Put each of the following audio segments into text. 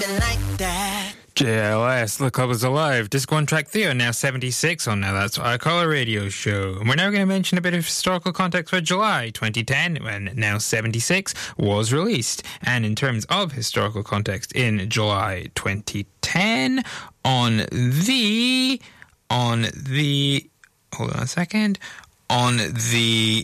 JLS, The Club is Alive, Disc 1 Track 3 on Now 76 on Now That's What I Call a Radio Show. And we're now going to mention a bit of historical context for July 2010 when Now 76 was released. And in terms of historical context in July 2010, on the hold on a second, on the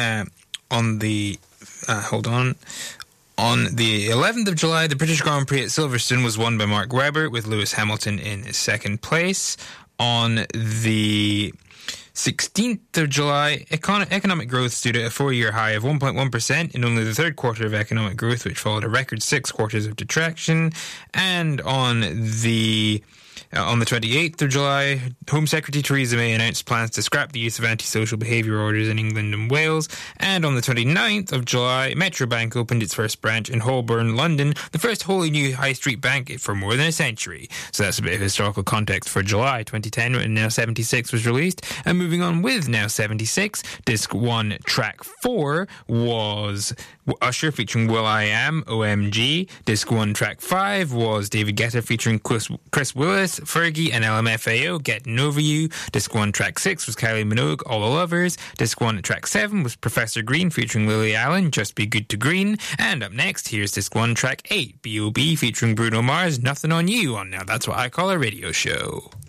11th of July, the British Grand Prix at Silverstone was won by Mark Webber, with Lewis Hamilton in second place. On the 16th of July, economic growth stood at a four-year high of 1.1% in only the third quarter of economic growth, which followed a record 6 quarters of detraction. And on the 28th of July, Home Secretary Theresa May announced plans to scrap the use of antisocial behaviour orders in England and Wales. And on the 29th of July, Metro Bank opened its first branch in Holborn, London, the first wholly new high street bank for more than a century. So that's a bit of historical context for July 2010 when Now 76 was released. And moving on with Now 76, Disc 1 Track 4 was Usher featuring will.i.am, OMG. Disc 1 Track 5 was David Guetta featuring Chris Willis, Fergie and LMFAO, Getting Over You. Disc 1 Track 6 was Kylie Minogue, All the Lovers. Disc 1 Track 7 was Professor Green featuring Lily Allen, Just Be Good to Green. And up next, here's Disc 1 Track 8, B.O.B. featuring Bruno Mars, Nothing on You on Now That's What I Call a Radio Show.